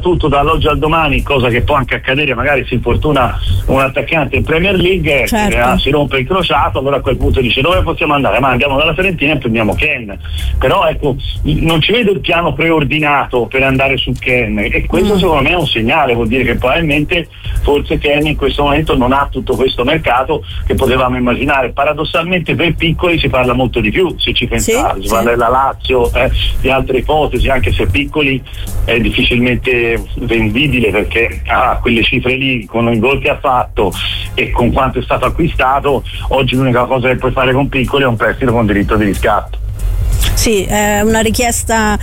tutto dall'oggi al domani, cosa che può anche accadere, magari si infortuna un attaccante in Premier League, certo. Si rompe il crociato, allora a quel punto dice dove possiamo andare? Ma andiamo dalla Fiorentina e prendiamo Ken. Però ecco, non ci vedo il piano preordinato per andare su Ken, e questo secondo me è un segnale, vuol dire che probabilmente forse Ken in questo momento non ha tutto questo mercato che potevamo immaginare. Paradossalmente per piccoli si parla molto di più, se ci pensate, si parla della Lazio, di altre ipotesi, anche se piccoli è difficilmente vendibile, perché quelle cifre lì, con il gol che ha fatto e con quanto è stato acquistato, oggi l'unica cosa che puoi fare con piccoli è un prestito con diritto di riscatto. Sì, una richiesta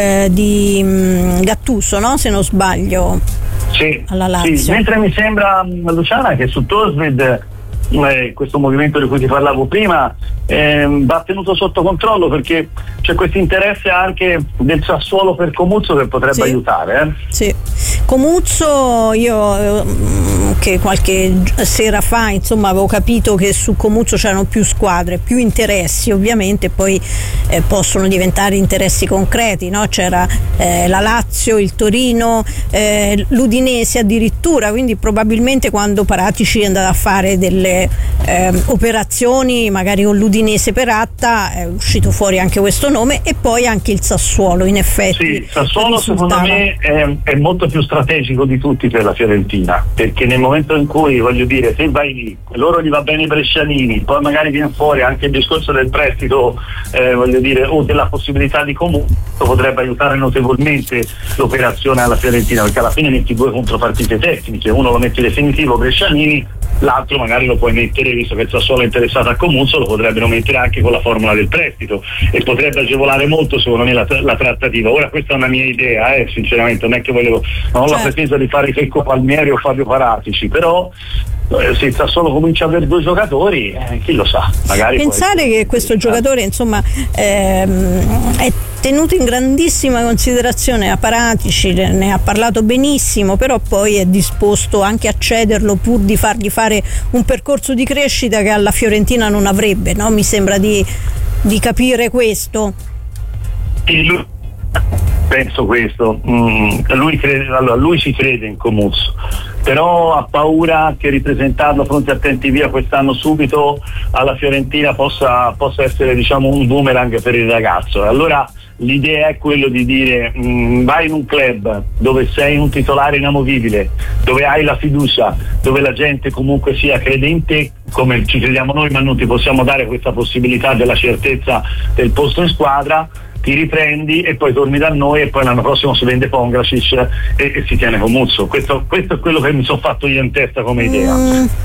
di Gattuso, no? Se non sbaglio, alla Lazio. Sì, mentre mi sembra, Luciana, che su Thorstvedt questo movimento di cui ti parlavo prima va tenuto sotto controllo, perché c'è questo interesse anche del Sassuolo per Comuzzo che potrebbe aiutare. Sì, Comuzzo, io che qualche sera fa insomma avevo capito che su Comuzzo c'erano più squadre, più interessi, ovviamente poi possono diventare interessi concreti, no? C'era la Lazio, il Torino, l'Udinese addirittura, quindi probabilmente quando Paratici è andato a fare delle operazioni magari con l'Udinese per Atta è uscito fuori anche questo nome, e poi anche il Sassuolo, in effetti. Sì, Sassuolo secondo me è molto più strategico di tutti per la Fiorentina, perché nel momento in cui, voglio dire, se vai lì, loro gli va bene i brescianini, poi magari viene fuori anche il discorso del prestito, voglio dire, o della possibilità di comunque, potrebbe aiutare notevolmente l'operazione alla Fiorentina, perché alla fine metti due contropartite tecniche, uno lo metti definitivo Brescianini, l'altro magari lo puoi mettere, visto che il Sassuolo è interessato a Comuzzo, lo potrebbero mettere anche con la formula del prestito, e potrebbe agevolare molto secondo me la trattativa. Ora questa è una mia idea, sinceramente, non è che non ho la pretesa di fare Checco Palmieri o Fabio Paratici, però se il Sassuolo comincia a avere due giocatori, chi lo sa, magari pensare che questo giocatore insomma è tenuto in grandissima considerazione a Paratici, ne ha parlato benissimo, però poi è disposto anche a cederlo pur di fargli fare un percorso di crescita che alla Fiorentina non avrebbe, no? Mi sembra di capire questo. Penso questo, lui ci crede in Comuzzo, però ha paura che ripresentarlo fronte a Attenti Via quest'anno subito alla Fiorentina possa essere, diciamo, un boomerang per il ragazzo. Allora l'idea è quello di dire vai in un club dove sei un titolare inamovibile, dove hai la fiducia, dove la gente comunque sia crede in te come ci crediamo noi, ma non ti possiamo dare questa possibilità della certezza del posto in squadra. Ti riprendi e poi torni da noi, e poi l'anno prossimo si vende Pongracic e si tiene Comuzzo. Questo è quello che mi sono fatto io in testa come idea.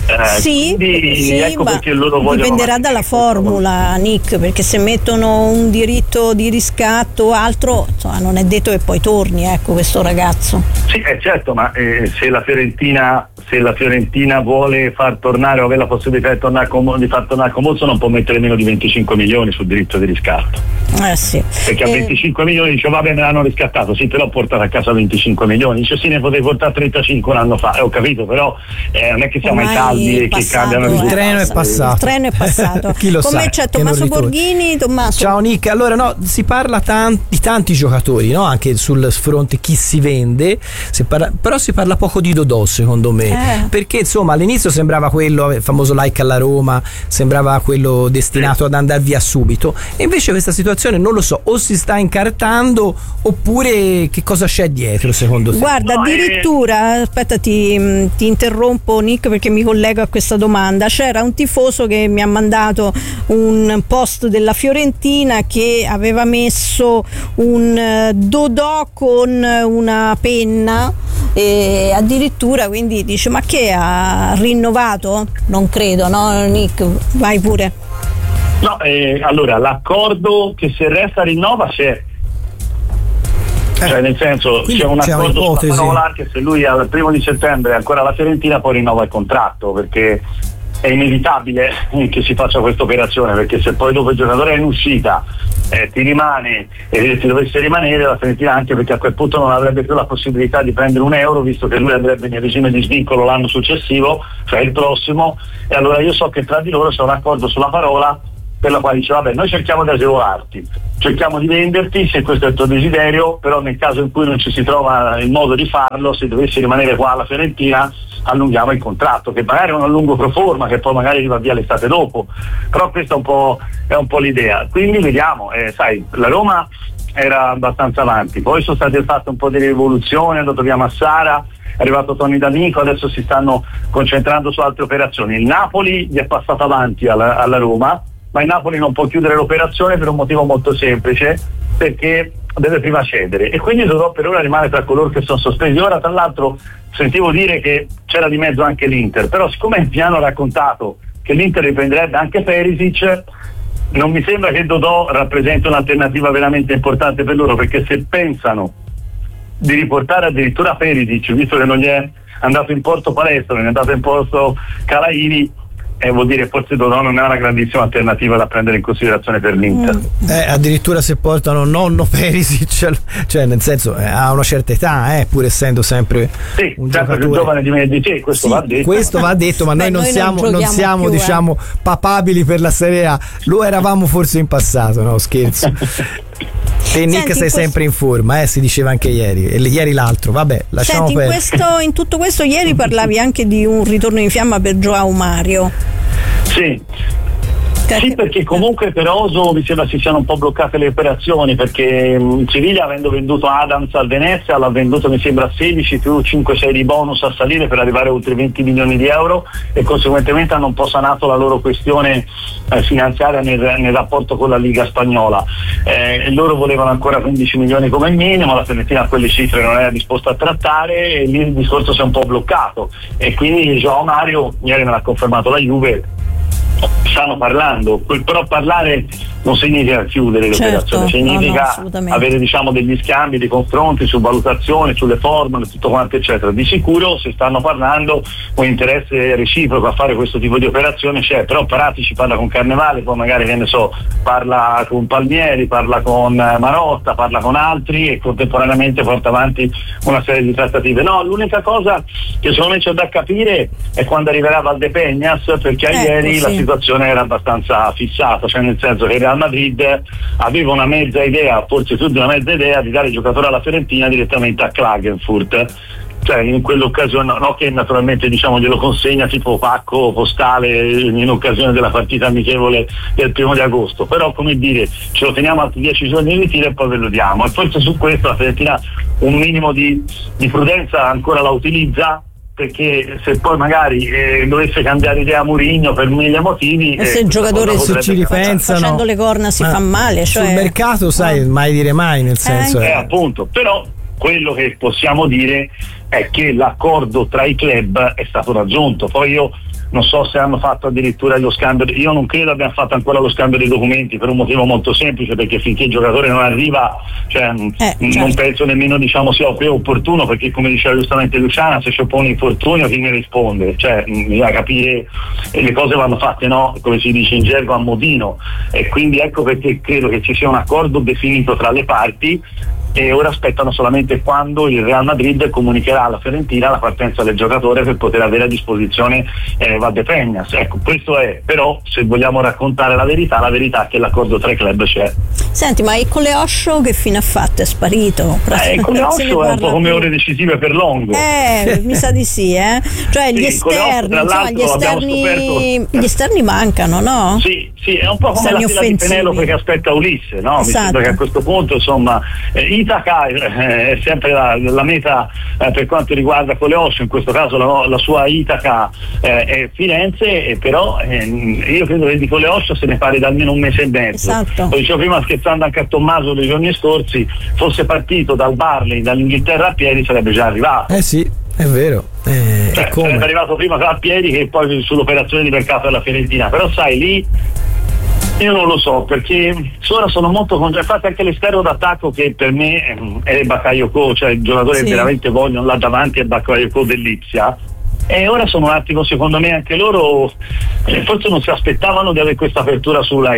Ecco perché loro vogliono. Dipenderà dalla formula, Nick, perché se mettono un diritto di riscatto o altro, insomma, non è detto che poi torni, questo ragazzo. Sì, certo, ma se la Fiorentina vuole far tornare o avere la possibilità di far tornare Comuzzo, non può mettere meno di 25 milioni sul diritto di riscatto. Sì. Perché a 25 milioni dice vabbè, me l'hanno riscattato, sì, però ho portato a casa 25 milioni, dice sì, ne potevi portare 35 un anno fa, ho capito, però non è che siamo ai caldi e che cambiano il treno è passato. Il treno è passato. Chi lo Con me c'è Tommaso Borghini. Tommaso, ciao Nick. Allora si parla di tanti giocatori, no? Anche sul fronte chi si vende, però si parla poco di Dodò, secondo me, perché insomma all'inizio sembrava quello, il famoso like alla Roma, sembrava quello destinato ad andare via subito, e invece questa situazione non lo so, o si sta incartando oppure che cosa c'è dietro secondo te? Guarda, addirittura aspetta, ti interrompo Nick perché mi collego a questa domanda. C'era un tifoso che mi ha mandato un post della Fiorentina che aveva messo un Dodò con una penna, e addirittura quindi dice ma che ha rinnovato? Non credo, no Nick? Vai pure. No, allora l'accordo che se resta rinnova c'è, cioè nel senso c'è un accordo sulla parola che se lui al 1° settembre ancora alla Fiorentina poi rinnova il contratto, perché è inevitabile che si faccia questa operazione, perché se poi dopo il giocatore è in uscita ti rimane e ti dovesse rimanere la Fiorentina, anche perché a quel punto non avrebbe più la possibilità di prendere €1, visto che lui andrebbe in regime di svincolo l'anno successivo, cioè il prossimo, e allora io so che tra di loro c'è un accordo sulla parola per la quale dice vabbè, noi cerchiamo di agevolarti, cerchiamo di venderti se questo è il tuo desiderio, però nel caso in cui non ci si trova il modo di farlo, se dovessi rimanere qua alla Fiorentina allunghiamo il contratto, che magari è un allungo pro forma, che poi magari va via l'estate dopo, però questa è un po' l'idea. Quindi vediamo, sai, la Roma era abbastanza avanti, poi sono state fatte un po' di rivoluzioni, è andato via Massara, è arrivato Tony D'Amico, adesso si stanno concentrando su altre operazioni. Il Napoli gli è passato avanti alla Roma, ma il Napoli non può chiudere l'operazione per un motivo molto semplice, perché deve prima cedere, e quindi Dodò per ora rimane tra coloro che sono sospesi. Ora tra l'altro sentivo dire che c'era di mezzo anche l'Inter, però siccome mi hanno raccontato che l'Inter riprenderebbe anche Perisic, non mi sembra che Dodò rappresenti un'alternativa veramente importante per loro, perché se pensano di riportare addirittura Perisic, visto che non gli è andato in porto Palestra, non è andato in porto Calaini, vuol dire forse Dodò non è una grandissima alternativa da prendere in considerazione per l'Inter. Addirittura se portano nonno Perisic, cioè nel senso ha una certa età, pur essendo sempre un giocatore più giovane di me e di te, questo va detto. Questo va detto, ma noi non siamo più, diciamo papabili per la Serie A. Lo eravamo forse in passato, no, scherzo. Te Nick sei sempre in forma, si diceva anche ieri l'altro, vabbè, lasciamo perdere. In tutto questo ieri parlavi anche di un ritorno in fiamma per João Mario. Sì, perché comunque per Oso mi sembra si siano un po' bloccate le operazioni, perché Siviglia, avendo venduto Adams al Venezia, l'ha venduto mi sembra a 16 più 5-6 di bonus a salire per arrivare a oltre 20 milioni di euro, e conseguentemente hanno un po' sanato la loro questione finanziaria nel rapporto con la Liga spagnola. Loro volevano ancora 15 milioni come minimo, la Fiorentina a quelle cifre non era disposta a trattare, e lì il discorso si è un po' bloccato, e quindi João Mario ieri me l'ha confermato la Juve, stanno parlando, però parlare non significa chiudere l'operazione, significa avere degli scambi, dei confronti su valutazioni, sulle formule, tutto quanto eccetera. Di sicuro se stanno parlando un interesse reciproco a fare questo tipo di operazione c'è, però Paratici parla con Carnevale, poi magari parla con Palmieri, parla con Marotta, parla con altri, e contemporaneamente porta avanti una serie di trattative. No, l'unica cosa che secondo me c'è da capire è quando arriverà Valdepeñas, perché ieri la situazione era abbastanza fissata, cioè nel senso che Real Madrid aveva una mezza idea, forse più di una mezza idea, di dare il giocatore alla Fiorentina direttamente a Klagenfurt, cioè in quell'occasione, no, che naturalmente glielo consegna tipo pacco postale in occasione della partita amichevole del 1 di agosto, però come dire, ce lo teniamo altri 10 giorni di ritiro e poi ve lo diamo, e forse su questo la Fiorentina un minimo di prudenza ancora la utilizza, perché se poi magari dovesse cambiare idea Mourinho per mille motivi, e se il giocatore ci ripensano facendo le corna si fa male, cioè sul mercato sai mai dire mai, nel senso appunto, però quello che possiamo dire è che l'accordo tra i club è stato raggiunto. Poi io non so se hanno fatto addirittura lo scambio, io non credo abbiano fatto ancora lo scambio dei documenti, per un motivo molto semplice, perché finché il giocatore non arriva, non penso nemmeno sia più opportuno, perché come diceva giustamente Luciana, se c'è un infortunio chi ne risponde, bisogna capire, le cose vanno fatte, no, come si dice in gergo, a modino, e quindi ecco perché credo che ci sia un accordo definito tra le parti, e ora aspettano solamente quando il Real Madrid comunicherà alla Fiorentina la partenza del giocatore per poter avere a disposizione Valdepeñas. Ecco, questo è, però se vogliamo raccontare la verità è che l'accordo tra i club c'è. Senti, ma il Coleoscio che fine ha fatto? È sparito? Il Coleoscio è un po' come ore decisive per Longo. Mi sa di sì, cioè gli esterni mancano, no? Sì, è un po' come la fila di Penelope che aspetta Ulisse, no? Esatto. Mi sembra che a questo punto Itaca è sempre la meta per quanto riguarda Coleoscio, in questo caso la sua Itaca è Firenze, però io credo che di Coleoscio se ne parli da almeno un mese e mezzo. Esatto. Lo dicevo prima scherzando anche a Tommaso nei giorni scorsi, fosse partito dal Barley, dall'Inghilterra a piedi sarebbe già arrivato. Sì, è vero. Sarebbe arrivato prima a piedi che poi sull'operazione di mercato della Fiorentina, però sai lì io non lo so, perché ora sono molto infatti anche l'esterno d'attacco che per me è Bakayoko, cioè il giocatore che veramente vogliono là davanti è Bakayoko dell'Ipsia, e ora sono un attimo, secondo me anche loro forse non si aspettavano di avere questa apertura sulla Ivic.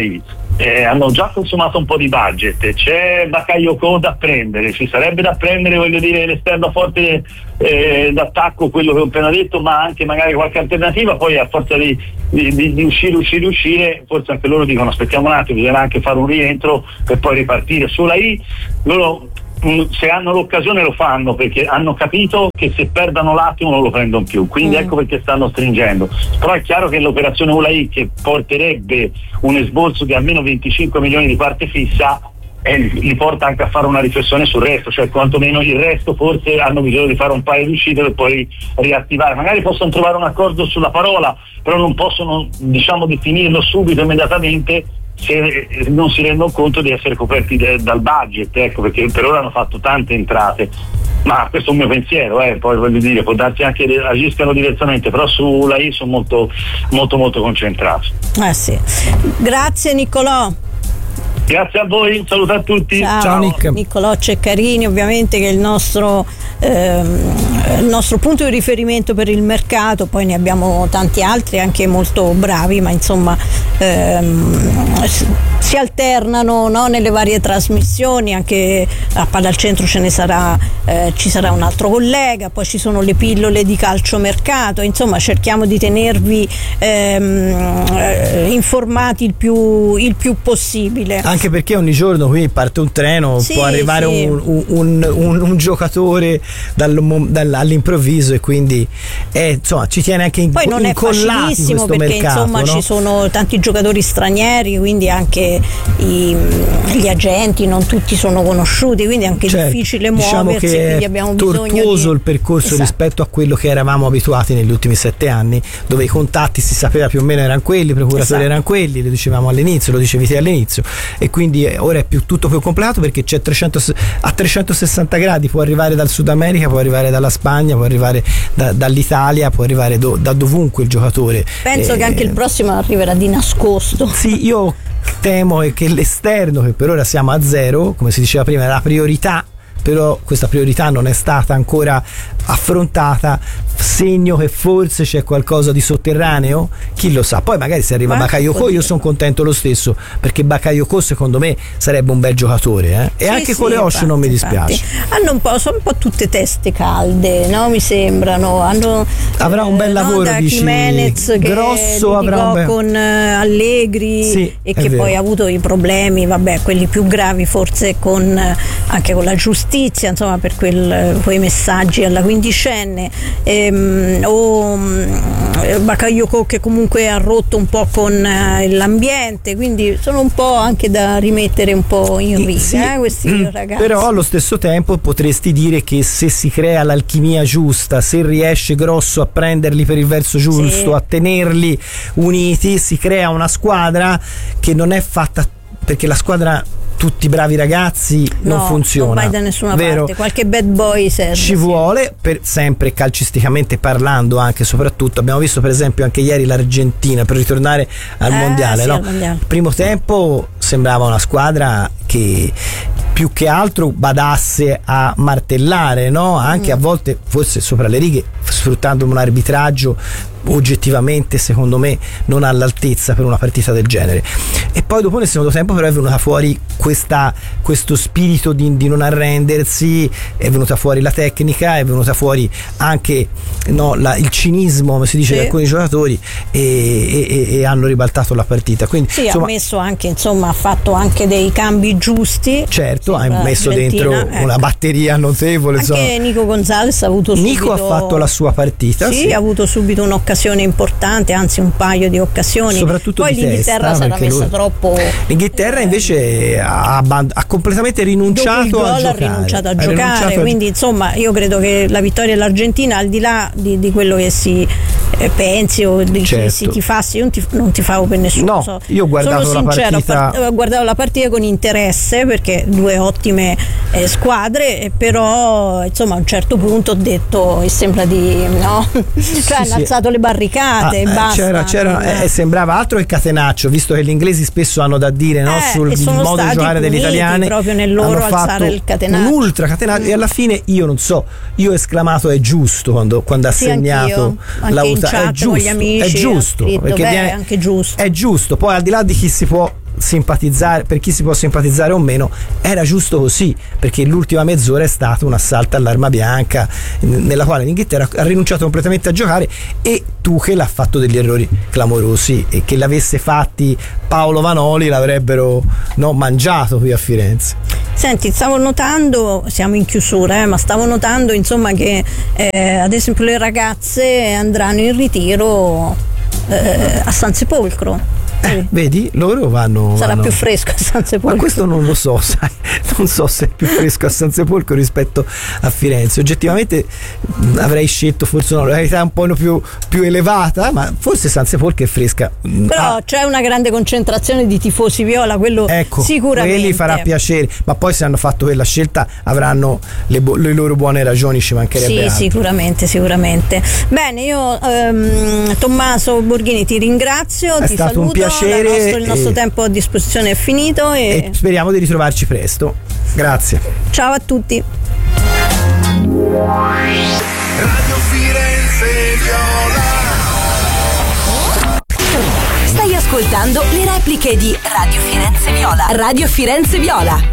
hanno già consumato un po' di budget, c'è Bakayoko da prendere, ci sarebbe da prendere, voglio dire, l'esterno forte d'attacco, quello che ho appena detto, ma anche magari qualche alternativa. Poi a forza di uscire, forse anche loro dicono aspettiamo un attimo, bisogna anche fare un rientro per poi ripartire. Sulla I loro se hanno l'occasione lo fanno, perché hanno capito che se perdono l'attimo non lo prendono più, quindi ecco perché stanno stringendo. Però è chiaro che l'operazione ULAI, che porterebbe un esborso di almeno 25 milioni di parte fissa, li porta anche a fare una riflessione sul resto, cioè quantomeno il resto forse hanno bisogno di fare un paio di uscite per poi riattivare. Magari possono trovare un accordo sulla parola, però non possono, diciamo, definirlo subito, immediatamente, se non si rendono conto di essere coperti dal budget, ecco, perché per ora hanno fatto tante entrate. Ma questo è un mio pensiero, poi voglio dire, può darsi anche che agiscano diversamente, però sulla I sono molto molto molto concentrati. Sì. Grazie Niccolò. Grazie a voi, un saluto a tutti. Ciao Nick. Niccolò Ceccarini, ovviamente, che è il nostro punto di riferimento per il mercato. Poi ne abbiamo tanti altri anche molto bravi, ma insomma si alternano, no, nelle varie trasmissioni. Anche a Padalcentro ci sarà un altro collega, poi ci sono le pillole di calciomercato. Insomma, cerchiamo di tenervi informati il più possibile. Anche perché ogni giorno qui parte un treno, può arrivare un giocatore all'improvviso, e quindi insomma ci tiene anche poi non è facilissimo, perché mercato, insomma, no? Ci sono tanti giocatori stranieri, quindi anche gli agenti non tutti sono conosciuti, quindi è anche difficile muoversi, che quindi abbiamo bisogno tortuoso il percorso rispetto a quello che eravamo abituati negli ultimi 7 anni, dove i contatti si sapeva più o meno erano quelli, i procuratori erano quelli, lo dicevamo all'inizio, lo dicevi te all'inizio, e quindi ora è tutto più complicato, perché c'è a 360 gradi, può arrivare dal Sud America, può arrivare dalla Spagna, può arrivare dall'Italia, può arrivare da dovunque il giocatore. Penso che anche il prossimo arriverà di nascosto. Sì, io temo che l'esterno, che per ora siamo a 0, come si diceva prima, è la priorità, però questa priorità non è stata ancora affrontata, segno che forse c'è qualcosa di sotterraneo, chi lo sa. Poi magari se arriva Bakayoko, io sono contento lo stesso, perché Bakayoko secondo me sarebbe un bel giocatore, e anche con le Osho non mi dispiace. Sono un po' tutte teste calde, no? Mi sembrano. Avrà un bel lavoro, da dici, Jimenez, grosso, avrà un bel... con Allegri, e che poi ha avuto i problemi, quelli più gravi forse anche con la giustizia, insomma, per quei messaggi alla quindicenne, o Bakayoko che comunque ha rotto un po' con l'ambiente, quindi sono un po' anche da rimettere un po' in riga, questi ragazzi. Però allo stesso tempo potresti dire che se si crea l'alchimia giusta, se riesce Grosso a prenderli per il verso giusto, a tenerli uniti, si crea una squadra che non è fatta, perché la squadra tutti bravi ragazzi non funziona, non vai da nessuna vero? parte, qualche bad boy serve, ci vuole, sempre calcisticamente parlando, anche soprattutto abbiamo visto per esempio anche ieri l'Argentina, per ritornare al mondiale, no? Primo tempo sembrava una squadra che più che altro badasse a martellare, no? Anche a volte forse sopra le righe, sfruttando un arbitraggio oggettivamente secondo me non all'altezza per una partita del genere. E poi dopo nel secondo tempo però è venuta fuori questo spirito di non arrendersi, è venuta fuori la tecnica, è venuta fuori anche il cinismo, come si dice, di alcuni giocatori, e hanno ribaltato la partita. Quindi insomma, ha messo anche, insomma, ha fatto anche dei cambi giusti. Certo, ha messo dentro una batteria notevole. Anche Nico Gonzalez ha avuto Nico ha fatto la sua partita. Ha avuto subito un'occasione importante, anzi un paio di occasioni. Soprattutto poi l'Inghilterra sarà messa troppo. L'Inghilterra invece ha completamente rinunciato a giocare. Quindi insomma io credo che la vittoria dell'Argentina, al di là di quello che si pensi o di chi si tifasse, io non tifavo per nessuno. No, io ho guardato sono sincero, ho guardato la partita con interesse, perché due ottime squadre, però insomma a un certo punto ho detto sembra di hanno alzato le barricate e basta. Sembrava altro che catenaccio, visto che gli inglesi spesso hanno da dire sul modo di giocare degli italiani, proprio nel loro alzare il catenaccio, un ultra catenaccio, e alla fine io non so, io ho esclamato è giusto quando ha segnato è giusto, con gli amici, è giusto, scritto, perché anche giusto, è giusto. Poi al di là di chi si può simpatizzare, per chi si può simpatizzare o meno, era giusto così, perché l'ultima mezz'ora è stato un assalto all'arma bianca nella quale l'Inghilterra ha rinunciato completamente a giocare, e Tuchel ha fatto degli errori clamorosi, e che l'avesse fatti Paolo Vanoli l'avrebbero mangiato qui a Firenze. Senti, stavo notando, siamo in chiusura, ma stavo notando insomma che ad esempio le ragazze andranno in ritiro a San Sepolcro. Vedi, loro vanno. Sarà più fresco a San Sepolcro. Ma questo non lo so, sai, non so se è più fresco a San Sepolcro rispetto a Firenze. Oggettivamente avrei scelto forse una località un po' più elevata, ma forse San Sepolcro è fresca. Però c'è una grande concentrazione di tifosi viola, quello sicuramente. Quelli farà piacere, ma poi se hanno fatto quella scelta avranno le loro buone ragioni, ci mancherebbe altro. Sicuramente. Bene, io Tommaso Borghini ti ringrazio, ti saluto. Un piacere. Il nostro tempo a disposizione è finito e speriamo di ritrovarci presto. Grazie. Ciao a tutti. Radio Firenze Viola. Stai ascoltando le repliche di Radio Firenze Viola. Radio Firenze Viola.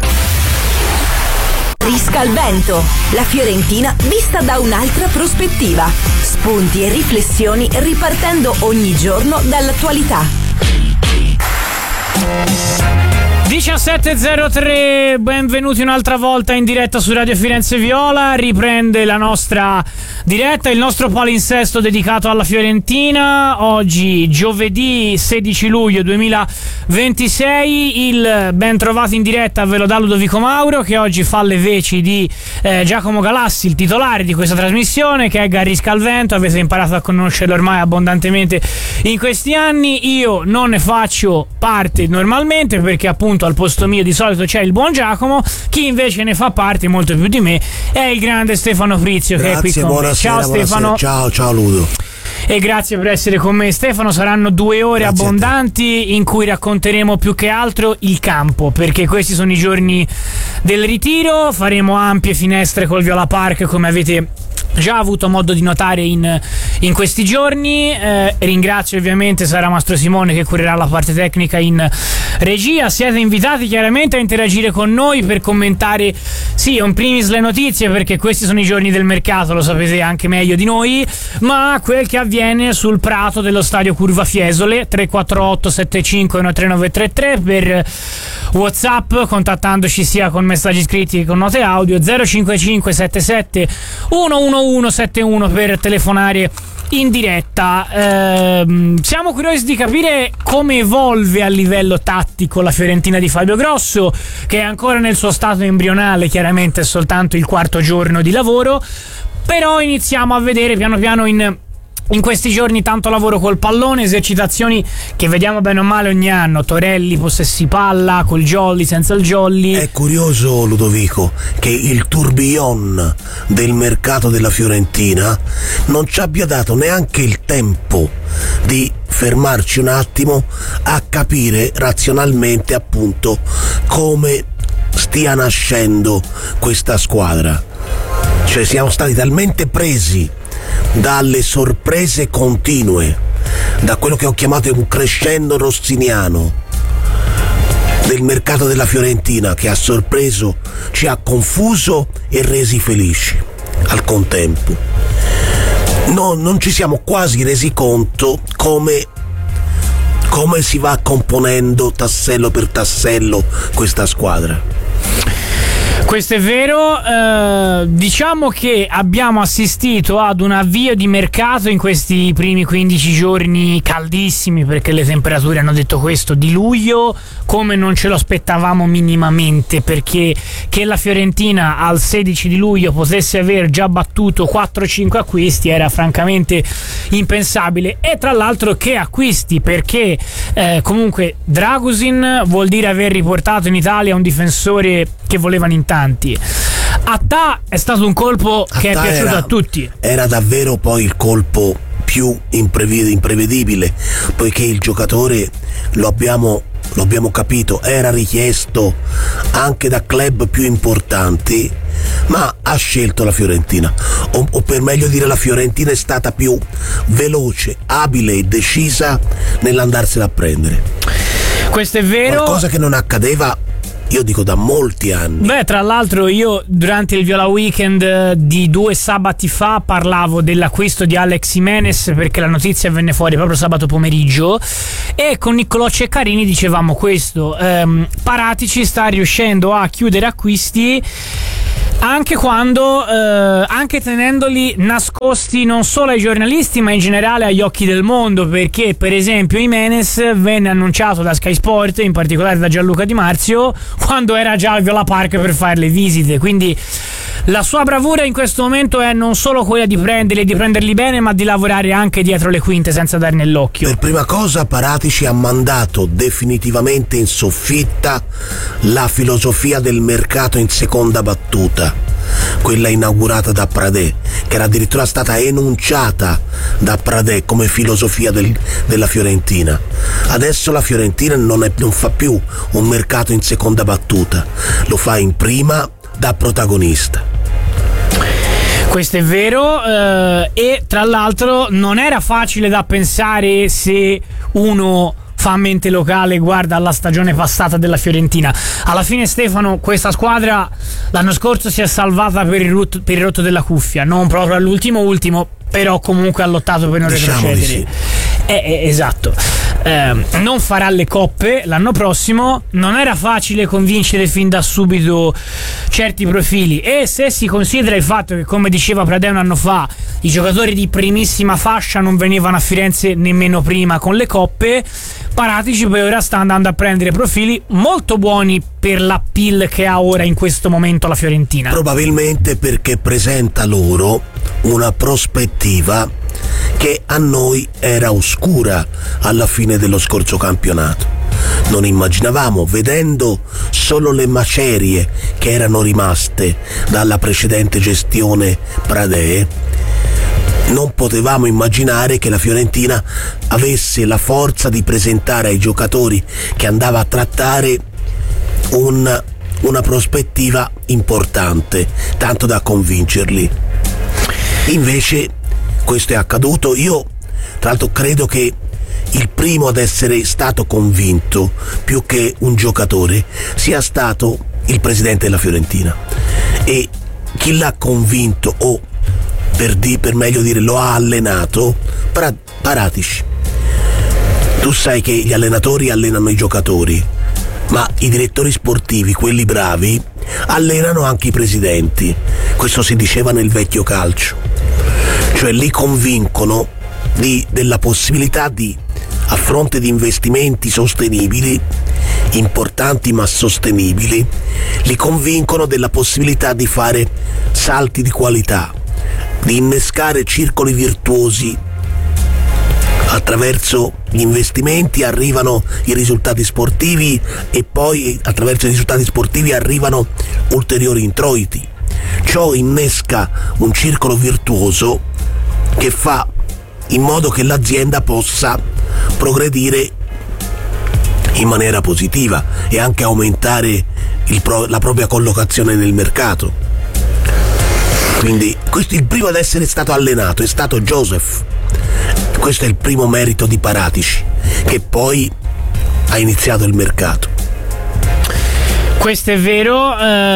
Risca al vento, la Fiorentina vista da un'altra prospettiva. Spunti e riflessioni ripartendo ogni giorno dall'attualità. 17.03, benvenuti un'altra volta in diretta su Radio Firenze Viola. Riprende la nostra diretta, il nostro palinsesto dedicato alla Fiorentina. Oggi giovedì 16 luglio 2026. Il ben trovato in diretta ve lo dà Ludovico Mauro, che oggi fa le veci di Giacomo Galassi, il titolare di questa trasmissione, che è Garrisca al Vento. Avete imparato a conoscerlo ormai abbondantemente in questi anni. Io non ne faccio parte normalmente, perché appunto al posto mio di solito c'è il buon Giacomo. Chi invece ne fa parte molto più di me è il grande Stefano Frizio. Grazie, che è qui con me. Ciao Stefano. Ciao Ludo. E grazie per essere con me, Stefano. Saranno 2 ore abbondanti in cui racconteremo più che altro il campo, perché questi sono i giorni del ritiro. Faremo ampie finestre col Viola Park, come avete già avuto modo di notare in questi giorni. Ringrazio ovviamente Sara Mastro Simone, che curerà la parte tecnica in regia. Siete invitati chiaramente a interagire con noi per commentare in primis le notizie, perché questi sono i giorni del mercato, lo sapete anche meglio di noi, ma quel che avviene sul prato dello stadio Curva Fiesole. 348 75 13933 per WhatsApp, contattandoci sia con messaggi scritti che con note audio. 055 77 11171 per telefonare in diretta. Siamo curiosi di capire come evolve a livello tattico la Fiorentina di Fabio Grosso, che è ancora nel suo stato embrionale, chiaramente è soltanto il 4º giorno di lavoro, però iniziamo a vedere piano piano in questi giorni tanto lavoro col pallone, esercitazioni che vediamo bene o male ogni anno. Torelli, possessi palla, col jolly, senza il jolly. È curioso, Ludovico, che il tourbillon del mercato della Fiorentina non ci abbia dato neanche il tempo di fermarci un attimo a capire razionalmente appunto come stia nascendo questa squadra. Cioè siamo stati talmente presi dalle sorprese continue, da quello che ho chiamato un crescendo rossiniano del mercato della Fiorentina, che ha sorpreso, ci ha confuso e resi felici al contempo. Non ci siamo quasi resi conto come si va componendo tassello per tassello questa squadra. Questo è vero. Diciamo che abbiamo assistito ad un avvio di mercato in questi primi 15 giorni caldissimi, perché le temperature hanno detto questo, di luglio, come non ce lo aspettavamo minimamente, perché che la Fiorentina al 16 di luglio potesse aver già battuto 4-5 acquisti era francamente impensabile. E tra l'altro che acquisti, perché comunque Dragusin vuol dire aver riportato in Italia un difensore che volevano in tanti. Atta è stato un colpo che è piaciuto a tutti. Era davvero poi il colpo più imprevedibile, poiché il giocatore, lo abbiamo capito, era richiesto anche da club più importanti, ma ha scelto la Fiorentina, o per meglio dire la Fiorentina è stata più veloce, abile e decisa nell'andarsela a prendere. Questo è vero. Qualcosa che non accadeva, io dico, da molti anni. Beh, tra l'altro io durante il Viola Weekend di 2 sabati fa parlavo dell'acquisto di Alex Jimenez, perché la notizia venne fuori proprio sabato pomeriggio, e con Niccolò Ceccarini dicevamo questo: Paratici sta riuscendo a chiudere acquisti anche quando anche tenendoli nascosti non solo ai giornalisti ma in generale agli occhi del mondo, perché per esempio Jimenez venne annunciato da Sky Sport, in particolare da Gianluca Di Marzio, quando era già al Viola Park per fare le visite. Quindi la sua bravura in questo momento è non solo quella di prenderli e di prenderli bene, ma di lavorare anche dietro le quinte senza dar nell'occhio. Per prima cosa Paratici ha mandato definitivamente in soffitta la filosofia del mercato in seconda battuta, quella inaugurata da Pradè, che era addirittura stata enunciata da Pradè come filosofia della Fiorentina. Adesso la Fiorentina non fa più un mercato in seconda battuta, lo fa in prima, da protagonista. Questo è vero, e tra l'altro non era facile da pensare se uno fa mente locale, guarda alla stagione passata della Fiorentina. Alla fine, Stefano, questa squadra l'anno scorso si è salvata per il rotto della cuffia, non proprio all'ultimo, però comunque ha lottato per non retrocedere. Sì. Esatto. Non farà le coppe l'anno prossimo, non era facile convincere fin da subito certi profili, e se si considera il fatto che, come diceva Pradè un anno fa, i giocatori di primissima fascia non venivano a Firenze nemmeno prima con le coppe, Paratici per ora sta andando a prendere profili molto buoni per l'appeal che ha ora in questo momento la Fiorentina. Probabilmente perché presenta loro una prospettiva che a noi era oscura alla fine dello scorso campionato. Non immaginavamo, vedendo solo le macerie che erano rimaste dalla precedente gestione Pradè, non potevamo immaginare che la Fiorentina avesse la forza di presentare ai giocatori che andava a trattare una prospettiva importante, tanto da convincerli. Invece questo è accaduto. Io tra l'altro credo che il primo ad essere stato convinto, più che un giocatore, sia stato il presidente della Fiorentina, e chi l'ha convinto, o per meglio dire lo ha allenato, Paratici. Tu sai che gli allenatori allenano i giocatori, ma i direttori sportivi, quelli bravi, allenano anche i presidenti. Questo si diceva nel vecchio calcio, cioè li convincono della possibilità di, a fronte di investimenti sostenibili, importanti ma sostenibili, li convincono della possibilità di fare salti di qualità, di innescare circoli virtuosi. Attraverso gli investimenti arrivano i risultati sportivi, e poi attraverso i risultati sportivi arrivano ulteriori introiti. Ciò innesca un circolo virtuoso che fa in modo che l'azienda possa progredire in maniera positiva e anche aumentare la propria collocazione nel mercato. Quindi il primo ad essere stato allenato è stato Joseph. Questo è il primo merito di Paratici, che poi ha iniziato il mercato. Questo è vero,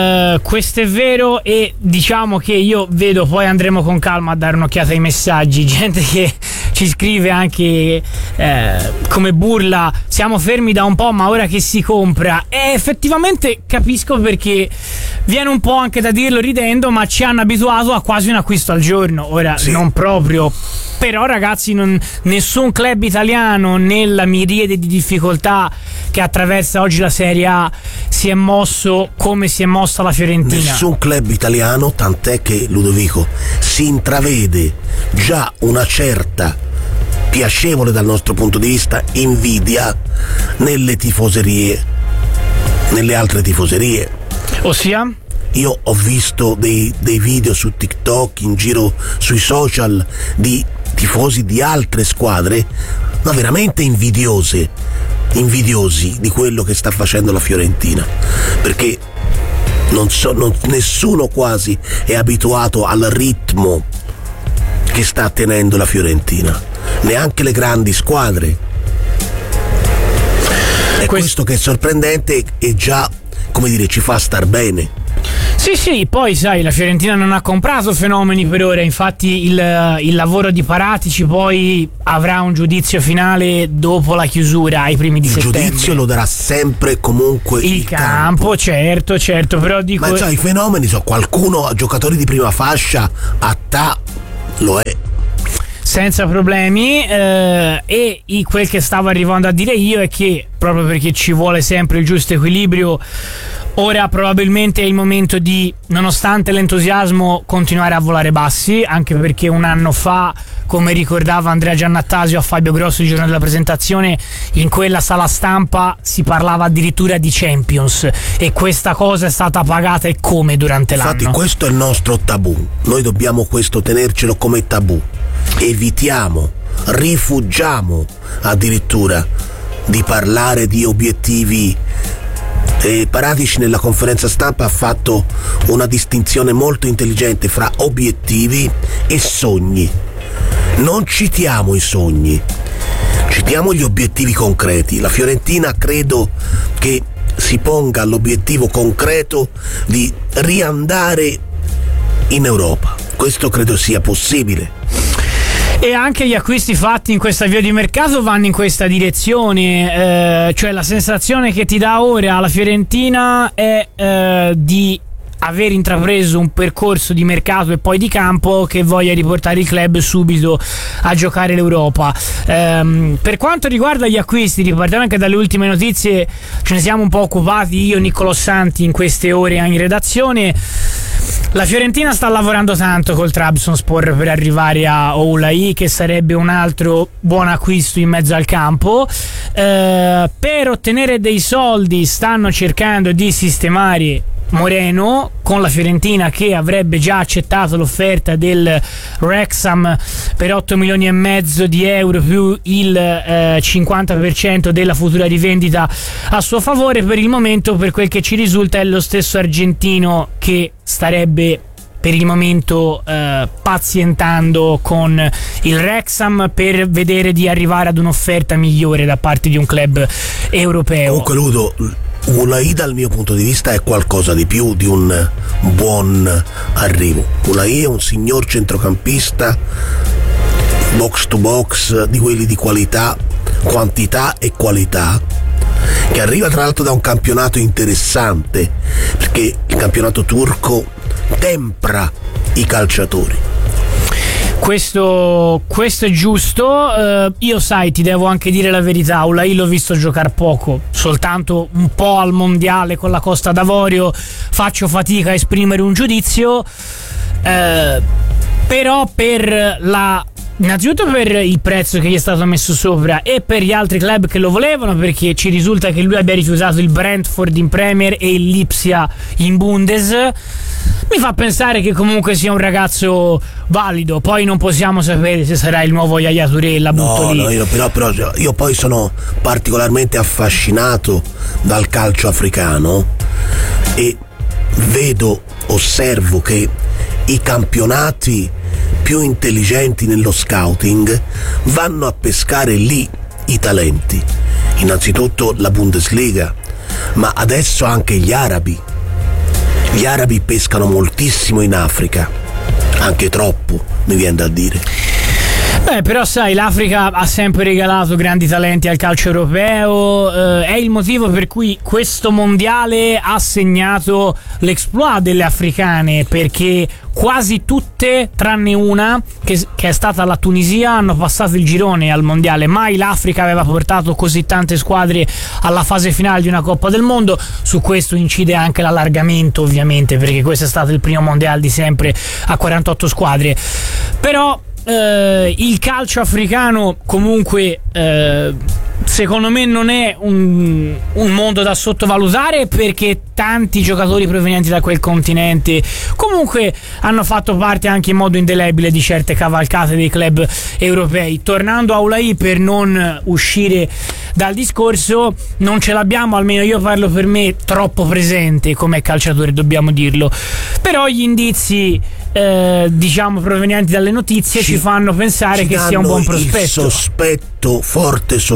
e diciamo che io vedo, poi andremo con calma a dare un'occhiata ai messaggi, gente che ci scrive anche come burla: siamo fermi da un po', ma ora che si compra. E effettivamente capisco, perché viene un po' anche da dirlo ridendo, ma ci hanno abituato a quasi un acquisto al giorno. Ora sì, non proprio, però ragazzi, nessun club italiano, nella miriade di difficoltà che attraversa oggi la Serie A, si è mosso come si è mossa la Fiorentina. Nessun club italiano, tant'è che, Ludovico, si intravede già una certa, piacevole dal nostro punto di vista, invidia nelle tifoserie, nelle altre tifoserie. Ossia? Io ho visto dei video su TikTok, in giro sui social, di tifosi di altre squadre, ma veramente invidiosi di quello che sta facendo la Fiorentina, perché nessuno quasi è abituato al ritmo che sta tenendo la Fiorentina, neanche le grandi squadre. E questo che è sorprendente e già, come dire, ci fa star bene. Sì, poi sai, la Fiorentina non ha comprato fenomeni per ora, infatti il lavoro di Paratici poi avrà un giudizio finale dopo la chiusura ai primi di settembre. Il giudizio lo darà sempre comunque il campo. Certo, però dico... Ma già i fenomeni qualcuno, giocatori di prima fascia, lo è. Senza problemi, e quel che stavo arrivando a dire io è che proprio perché ci vuole sempre il giusto equilibrio, ora probabilmente è il momento di, nonostante l'entusiasmo, continuare a volare bassi, anche perché un anno fa, come ricordava Andrea Giannattasio a Fabio Grosso il giorno della presentazione, in quella sala stampa si parlava addirittura di Champions, e questa cosa è stata pagata e come durante l'anno. Infatti questo è il nostro tabù, noi dobbiamo tenercelo come tabù. Evitiamo, rifugiamo addirittura di parlare di obiettivi. Paratici nella conferenza stampa ha fatto una distinzione molto intelligente fra obiettivi e sogni. Non citiamo i sogni, citiamo gli obiettivi concreti. La Fiorentina credo che si ponga l'obiettivo concreto di riandare in Europa. Questo credo sia possibile. E anche gli acquisti fatti in questa via di mercato vanno in questa direzione, cioè la sensazione che ti dà ora la Fiorentina è di aver intrapreso un percorso di mercato e poi di campo che voglia riportare il club subito a giocare l'Europa. Per quanto riguarda gli acquisti, ripartiamo anche dalle ultime notizie, ce ne siamo un po' occupati io e Niccolò Santi in queste ore in redazione. La Fiorentina sta lavorando tanto col Trabzonspor per arrivare a Oulai, che sarebbe un altro buon acquisto in mezzo al campo. Per ottenere dei soldi stanno cercando di sistemare Moreno, con la Fiorentina che avrebbe già accettato l'offerta del Wrexham per 8 milioni e mezzo di euro più il 50% della futura rivendita a suo favore. Per il momento, per quel che ci risulta, è lo stesso argentino che starebbe per il momento pazientando con il Wrexham per vedere di arrivare ad un'offerta migliore da parte di un club europeo. Comunque Ludo, Oulai dal mio punto di vista è qualcosa di più di un buon arrivo. Oulai è un signor centrocampista box to box, di quelli di qualità, quantità e qualità, che arriva tra l'altro da un campionato interessante, perché il campionato turco tempra i calciatori. Questo è giusto. Io sai, ti devo anche dire la verità, Oulai l'ho visto giocare poco, soltanto un po' al mondiale con la Costa d'Avorio, faccio fatica a esprimere un giudizio, però innanzitutto per il prezzo che gli è stato messo sopra e per gli altri club che lo volevano, perché ci risulta che lui abbia rifiutato il Brentford in Premier e il Lipsia in Bundes, mi fa pensare che comunque sia un ragazzo valido. Poi non possiamo sapere se sarà il nuovo Yaya Touré, la butto lì. Però io poi sono particolarmente affascinato dal calcio africano e osservo che i campionati più intelligenti nello scouting vanno a pescare lì i talenti. Innanzitutto la Bundesliga, ma adesso anche gli arabi. Gli arabi pescano moltissimo in Africa, anche troppo, mi viene da dire. Però sai, l'Africa ha sempre regalato grandi talenti al calcio europeo, è il motivo per cui questo mondiale ha segnato l'exploit delle africane, perché quasi tutte, tranne una che è stata la Tunisia, hanno passato il girone al mondiale. Mai l'Africa aveva portato così tante squadre alla fase finale di una Coppa del Mondo. Su questo incide anche l'allargamento, ovviamente, perché questo è stato il primo mondiale di sempre a 48 squadre. Però il calcio africano comunque secondo me non è un mondo da sottovalutare, perché tanti giocatori provenienti da quel continente comunque hanno fatto parte anche in modo indelebile di certe cavalcate dei club europei. Tornando a Oulai, per non uscire dal discorso, non ce l'abbiamo, almeno io parlo per me, troppo presente come calciatore, dobbiamo dirlo. Però gli indizi diciamo provenienti dalle notizie ci fanno pensare che sia un buon prospetto. Il forte sospetto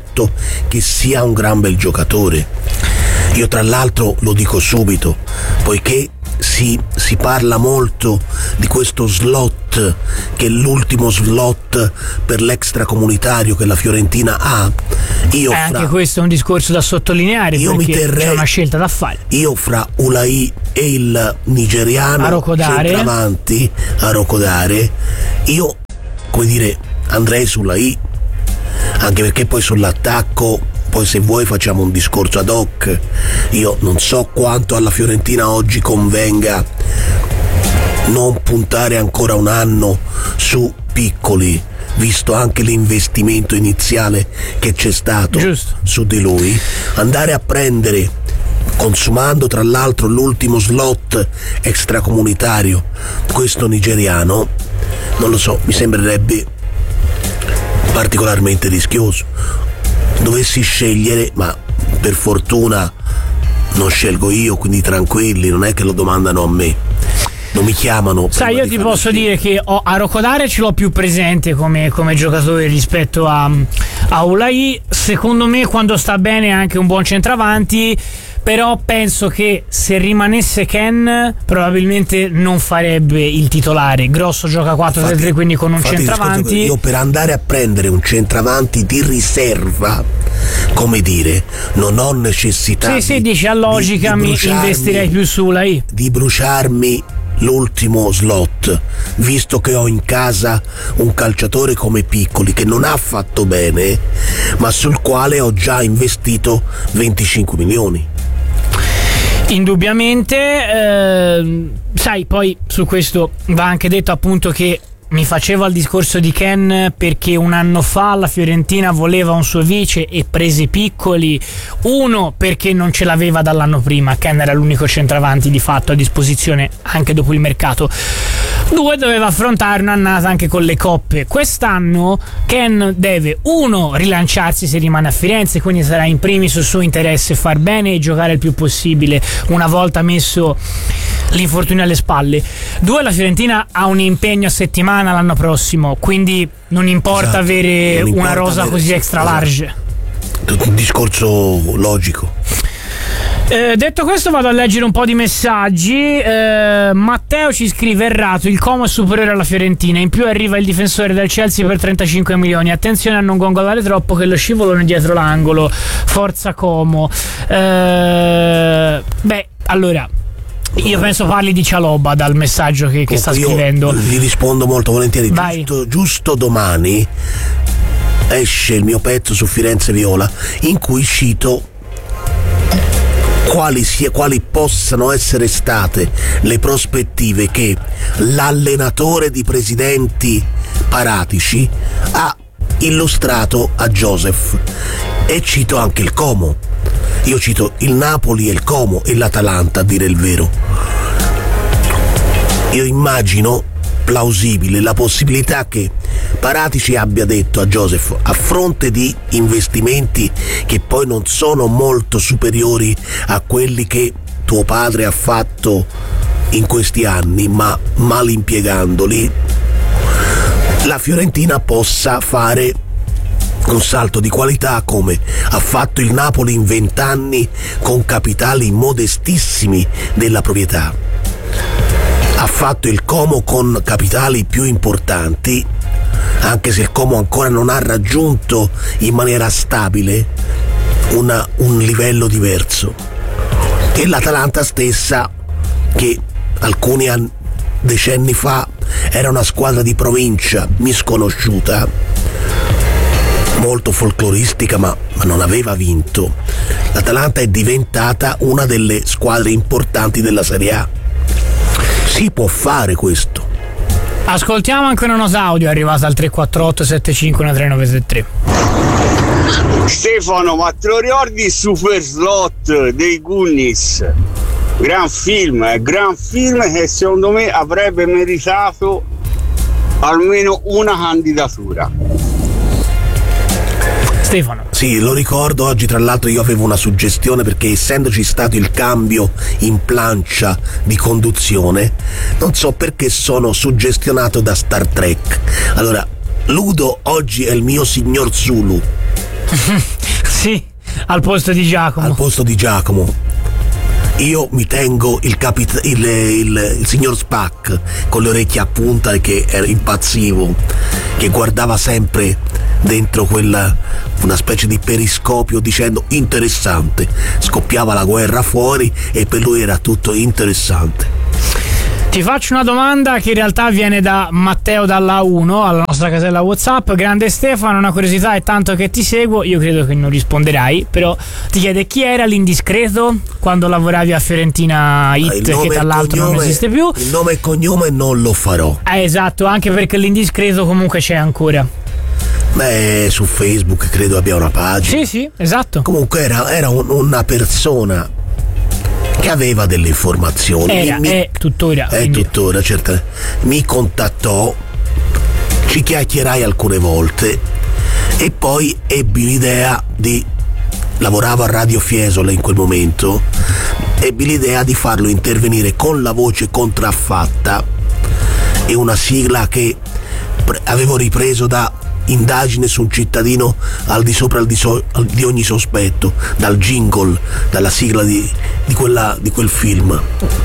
detto che sia un gran bel giocatore. Io tra l'altro lo dico subito, poiché si parla molto di questo slot, che è l'ultimo slot per l'extracomunitario che la Fiorentina ha. Anche questo è un discorso da sottolineare, perché c'è una scelta da fare. Io fra Ulai e il nigeriano centravanti Arokodare, io, come dire, andrei su Ulai, anche perché poi sull'attacco, poi se vuoi facciamo un discorso ad hoc. Io non so quanto alla Fiorentina oggi convenga non puntare ancora un anno su piccoli, visto anche l'investimento iniziale che c'è stato su di lui. Andare a prendere, consumando tra l'altro l'ultimo slot extracomunitario, questo nigeriano, non lo so, mi sembrerebbe particolarmente rischioso. Dovessi scegliere, ma per fortuna non scelgo io, quindi tranquilli, non è che lo domandano a me, non mi chiamano. Sai, io ti posso dire che Arokodare ce l'ho più presente come giocatore rispetto a Ulai. Secondo me quando sta bene è anche un buon centravanti, però penso che se rimanesse Ken probabilmente non farebbe il titolare. Grosso gioca 4-3-3, quindi con un centravanti. Io per andare a prendere un centravanti di riserva, come dire, non ho necessità. Sì, dici a logica, mi investirei più su Ulai, di bruciarmi l'ultimo slot, visto che ho in casa un calciatore come Piccoli che non ha fatto bene, ma sul quale ho già investito 25 milioni. Indubbiamente, sai, poi su questo va anche detto appunto che mi facevo al discorso di Ken perché un anno fa la Fiorentina voleva un suo vice e prese Piccoli. Uno, perché non ce l'aveva dall'anno prima, Ken era l'unico centravanti di fatto a disposizione anche dopo il mercato. Due, doveva affrontare un'annata anche con le coppe. Quest'anno Ken deve, uno, rilanciarsi se rimane a Firenze, quindi sarà in primis il suo interesse far bene e giocare il più possibile una volta messo l'infortunio alle spalle. Due, la Fiorentina ha un impegno a settimana l'anno prossimo, quindi non importa avere una rosa così extra large. Un discorso logico. Detto questo, vado a leggere un po' di messaggi. Matteo ci scrive: errato, il Como è superiore alla Fiorentina, in più arriva il difensore del Chelsea per 35 milioni, attenzione a non gongolare troppo che lo scivolone dietro l'angolo, forza Como. Allora io penso parli di Cialoba dal messaggio che sta scrivendo. Gli rispondo molto volentieri. Giusto domani esce il mio pezzo su Firenze Viola in cui cito quali possano essere state le prospettive che l'allenatore di Presidenti Paratici ha illustrato a Joseph, e cito anche il Como. Io cito il Napoli e il Como e l'Atalanta, a dire il vero. Io immagino plausibile la possibilità che Paratici abbia detto a Joseph, a fronte di investimenti che poi non sono molto superiori a quelli che tuo padre ha fatto in questi anni, ma mal impiegandoli, la Fiorentina possa fare un salto di qualità come ha fatto il Napoli in 20 anni con capitali modestissimi della proprietà. Ha fatto il Como con capitali più importanti, anche se il Como ancora non ha raggiunto in maniera stabile un livello diverso. E l'Atalanta stessa, che alcuni decenni fa era una squadra di provincia misconosciuta, molto folcloristica, ma non aveva vinto. L'Atalanta è diventata una delle squadre importanti della Serie A. Si può fare questo. Ascoltiamo anche una nota audio arrivata al 348 75 3973. Stefano, ma te lo ricordi Super Slot dei Goonies? Gran film che secondo me avrebbe meritato almeno una candidatura. Stefano. Sì, lo ricordo. Oggi tra l'altro io avevo una suggestione, perché essendoci stato il cambio in plancia di conduzione, non so perché sono suggestionato da Star Trek. Allora, Ludo oggi è il mio signor Zulu. Sì, al posto di Giacomo. Al posto di Giacomo io mi tengo il signor Spack con le orecchie a punta e che impazzivo, che guardava sempre dentro una specie di periscopio dicendo interessante, scoppiava la guerra fuori e per lui era tutto interessante. Ti faccio una domanda che in realtà viene da Matteo dalla 1 alla nostra casella WhatsApp. Grande Stefano, una curiosità, è tanto che ti seguo, io credo che non risponderai, però ti chiede chi era l'indiscreto quando lavoravi a Fiorentina Hit, che tra l'altro non esiste più. Il nome e cognome non lo farò. Esatto, anche perché l'indiscreto comunque c'è ancora. Beh, su Facebook credo abbia una pagina. Sì, esatto. Comunque era una persona che aveva delle informazioni. È tuttora. È tuttora, certo. Mi contattò, ci chiacchierai alcune volte e poi ebbi l'idea lavoravo a Radio Fiesole in quel momento, ebbi l'idea di farlo intervenire con la voce contraffatta e una sigla che avevo ripreso da Indagine su un cittadino al di sopra di ogni sospetto, dal jingle, dalla sigla di quel film.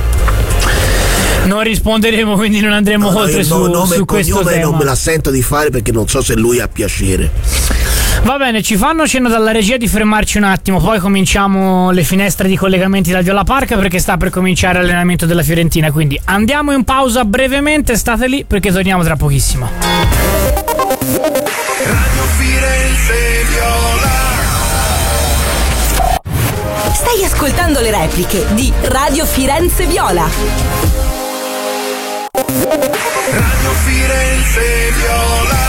Non risponderemo, quindi non andremo oltre su questo tema. Non me la sento di fare perché non so se lui ha piacere. Va bene, ci fanno cenno dalla regia di fermarci un attimo, poi cominciamo le finestre di collegamenti da Viola Park perché sta per cominciare l'allenamento della Fiorentina, quindi andiamo in pausa brevemente, state lì perché torniamo tra pochissimo. Radio Firenze Viola. Stai ascoltando le repliche di Radio Firenze Viola. Radio Firenze Viola.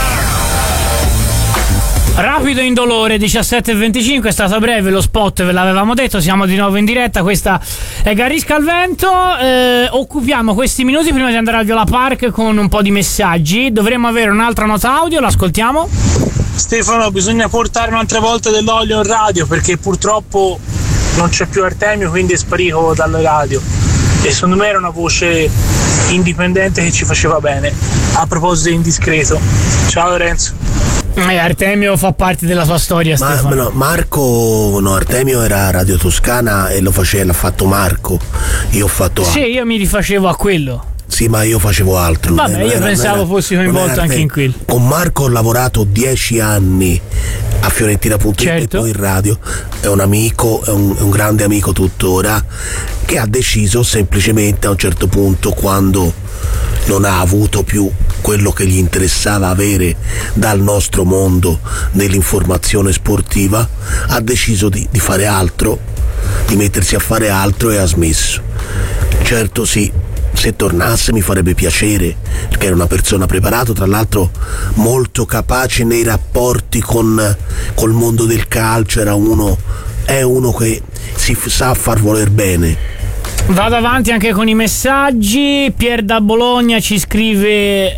Rapido e indolore, 17:25, è stato breve lo spot, ve l'avevamo detto, siamo di nuovo in diretta, questa è Garisca al vento. Occupiamo questi minuti prima di andare al Viola Park con un po' di messaggi. Dovremmo avere un'altra nota audio, l'ascoltiamo. Stefano, bisogna portare un'altra volta dell'olio in radio perché purtroppo non c'è più Artemio, quindi è sparito dalle radio e secondo me era una voce indipendente che ci faceva bene. A proposito di indiscreto, ciao Lorenzo. Artemio fa parte della sua storia, Stefano. Artemio era Radio Toscana e l'ha fatto Marco. Io ho fatto altro. Sì, io mi rifacevo a quello. Sì, ma io facevo altro. Vabbè, io pensavo fossi coinvolto anche in quello. Con Marco ho lavorato 10 anni a Fiorentina.it, certo. E poi in radio. È un amico, è un grande amico tuttora, che ha deciso semplicemente a un certo punto, quando non ha avuto più quello che gli interessava avere dal nostro mondo dell'informazione sportiva, ha deciso di fare altro, di mettersi a fare altro e ha smesso. Certo sì, se tornasse mi farebbe piacere, perché era una persona preparata, tra l'altro molto capace nei rapporti col mondo del calcio, è uno che si sa far voler bene. Vado avanti anche con i messaggi. Pier da Bologna ci scrive: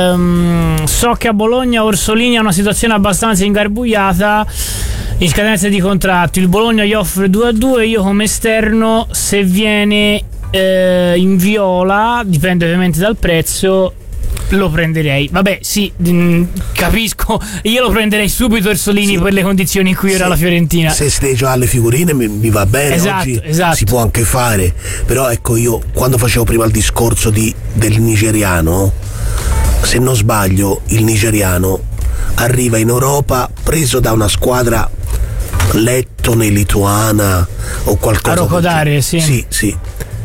so che a Bologna Orsolini ha una situazione abbastanza ingarbugliata in scadenza di contratto. Il Bologna gli offre 2-2, io come esterno, se viene in viola, dipende ovviamente dal prezzo, lo prenderei. Vabbè, sì, capisco, io lo prenderei subito Orsolini, sì, per le condizioni in cui era la Fiorentina. Se stai già alle figurine mi va bene, esatto, oggi si può anche fare. Però ecco, io quando facevo prima il discorso del nigeriano, se non sbaglio il nigeriano arriva in Europa preso da una squadra lettone, lituana o qualcosa. A Rocodare, sì. Sì.